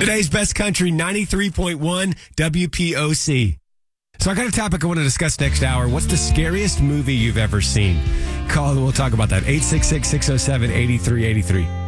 Today's best country, 93.1 WPOC. So I got a topic I want to discuss next hour. What's the scariest movie you've ever seen? Call and we'll talk about that. 866-607-8383.